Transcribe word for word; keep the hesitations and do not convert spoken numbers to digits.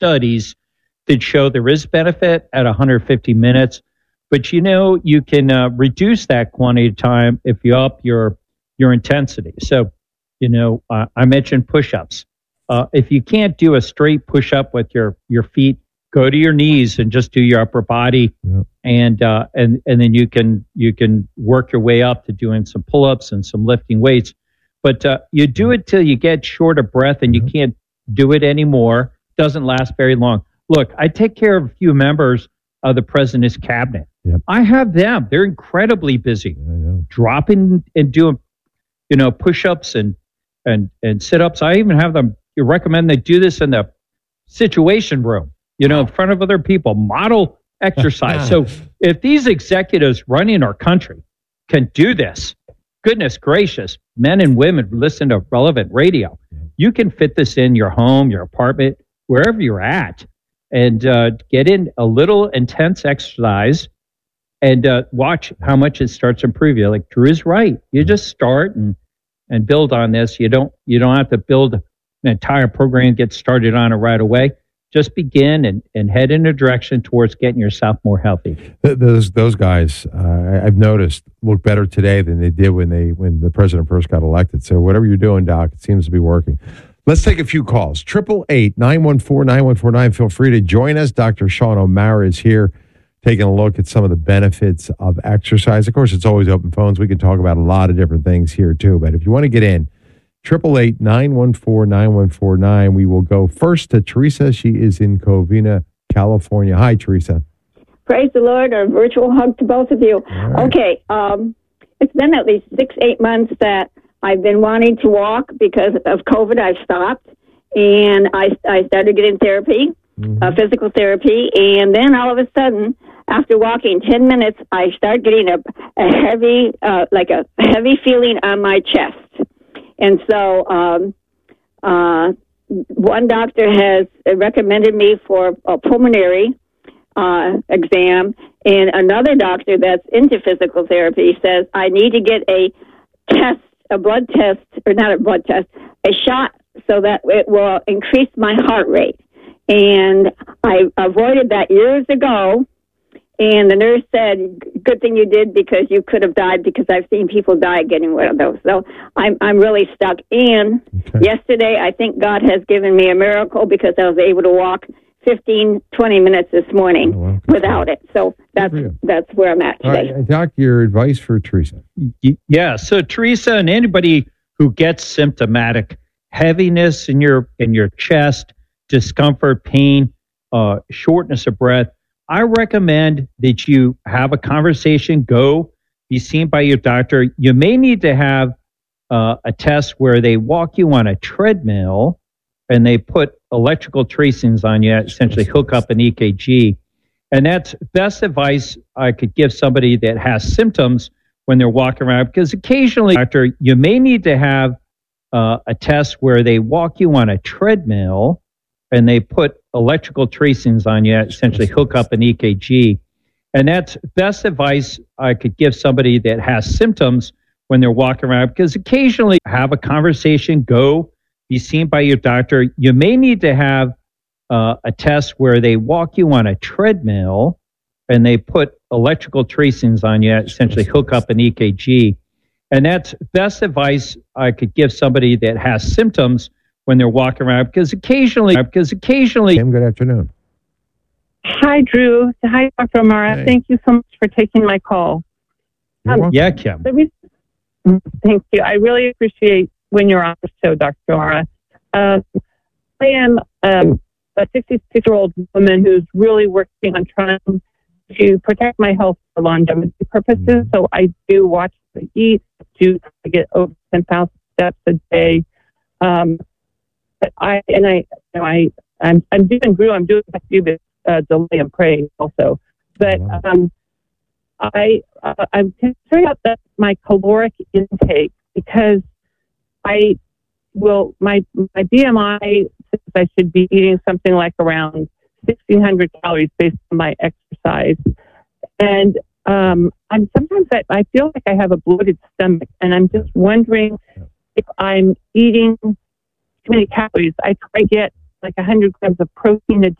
studies that show there is benefit at one hundred fifty minutes. But, you know, you can uh, reduce that quantity of time if you up your your intensity. So, you know, uh, I mentioned push-ups. Uh, if you can't do a straight push-up with your, your feet, go to your knees and just do your upper body. Yep. And uh, and and then you can you can work your way up to doing some pull-ups and some lifting weights. But uh, you do it till you get short of breath and you can't do it anymore. Doesn't last very long. Look, I take care of a few members of the president's cabinet. Yep. I have them. They're incredibly busy, dropping and doing, you know, push-ups and and and sit-ups. I even have them. You recommend they do this in the Situation Room, you know, in front of other people. Model exercise. So if these executives running our country can do this, goodness gracious, men and women listen to relevant radio. You can fit this in your home, your apartment, wherever you're at, and uh, get in a little intense exercise and uh, watch how much it starts to improve you. Like Drew is right. You just start and and build on this. You don't you don't have to build an entire program and get started on it right away. Just begin and, and head in a direction towards getting yourself more healthy. Those those guys, uh, I've noticed, look better today than they did when they when the president first got elected. So whatever you're doing, Doc, it seems to be working. Let's take a few calls. Triple eight nine one four nine one four nine. Feel free to join us. Doctor Sean O'Mara is here, taking a look at some of the benefits of exercise. Of course, it's always open phones. We can talk about a lot of different things here too. But if you want to get in, triple eight nine one four nine one four nine. We will go first to Teresa. She is in Covina, California. Hi, Teresa. Praise the Lord. A virtual hug to both of you. Right. Okay. Um, it's been at least six, eight months that I've been wanting to walk because of COVID. I've stopped, and I, I started getting therapy, mm-hmm. uh, physical therapy, and then all of a sudden, after walking ten minutes, I start getting a, a heavy, uh, like a heavy feeling on my chest. And so um, uh, one doctor has recommended me for a pulmonary uh, exam, and another doctor that's into physical therapy says I need to get a test, a blood test, or not a blood test, a shot so that it will increase my heart rate. And I avoided that years ago. And the nurse said, good thing you did because you could have died, because I've seen people die getting one of those. So I'm I'm really stuck. And okay. Yesterday, I think God has given me a miracle because I was able to walk fifteen, twenty minutes this morning oh, wow. without it. So that's that's where I'm at today. All right, Doc, your advice for Teresa. Yeah, so Teresa, and anybody who gets symptomatic heaviness in your in your chest, discomfort, pain, uh, shortness of breath, I recommend that you have a conversation, go be seen by your doctor. You may need to have uh, a test where they walk you on a treadmill and they put electrical tracings on you, essentially hook up an E K G. And that's best advice I could give somebody that has symptoms when they're walking around, because occasionally, doctor, you may need to have uh, a test where they walk you on a treadmill and they put electrical tracings on you, essentially hook up an E K G. And that's best advice I could give somebody that has symptoms when they're walking around, because occasionally have a conversation, go be seen by your doctor. You may need to have uh, a test where they walk you on a treadmill and they put electrical tracings on you, essentially hook up an E K G. And that's best advice I could give somebody that has symptoms when they're walking around, because occasionally, because occasionally. Kim, good afternoon. Hi, Drew. Hi, Doctor O'Mara. Hey. Thank you so much for taking my call. Um, yeah, Kim. Thank you. I really appreciate when you're on the show, Doctor O'Mara. Uh, I am um, a sixty-six-year-old woman who's really working on trying to protect my health for longevity purposes. Mm-hmm. So I do watch what I eat, do I get over ten thousand steps a day. Um, but I and I, you know, I, I'm, I'm doing Drew. I'm doing like you, but uh, delay and pray also. But um, I, uh, I'm concerned about that, my caloric intake, because I will my my B M I says I should be eating something like around sixteen hundred calories based on my exercise, and um, I'm sometimes I, I feel like I have a bloated stomach, and I'm just wondering if I'm eating too many calories. I try to get like one hundred grams of protein a